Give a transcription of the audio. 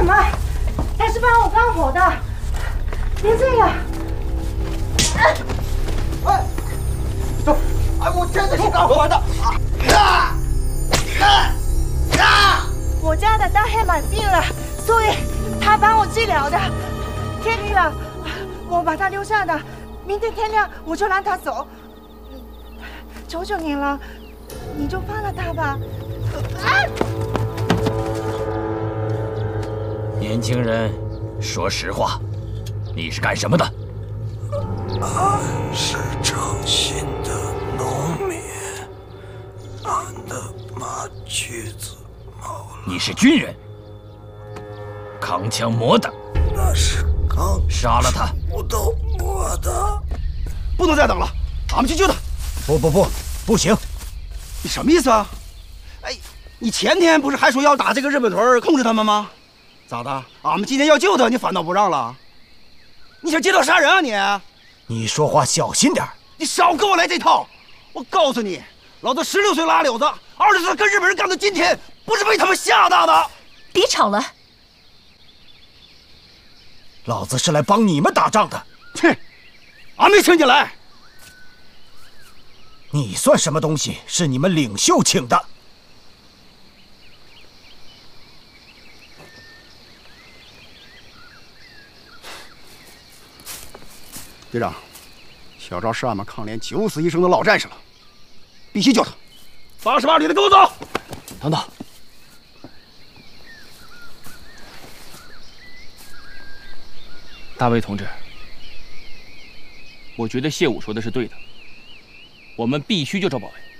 什么？他是帮我放火的，别这样！ 走！哎，我真的是干活的！ 我家的大黑满病了，所以他帮我治疗的。天黑了，我把他留下的，明天天亮我就让他走。求求你了，你就放了他吧。 年轻人，说实话，你是干什么的？ 俺是诚心的农民，俺的马驹子毛了。 你是军人，扛枪磨的。 那是刚杀了他！ 不都磨的。 不能再等了，俺们去救他。 不行！ 你什么意思啊？哎，你前天不是还说要打这个日本屯控制他们吗？咋的？俺们今天要救他，你反倒不让了？你想借刀杀人啊你？ 你说话小心点！ 你少跟我来这套！我告诉你，老子16岁拉柳子，20岁跟日本人干到今天，不是被他们吓大的。 别吵了， 老子是来帮你们打仗的。 哼，俺没请你来。 你算什么东西？是你们领袖请的。 队长，小赵是俺们抗联九死一生的老战士了，必须救他。88旅的，跟我走。 等等，大卫同志，我觉得谢武说的是对的，我们必须救赵保卫。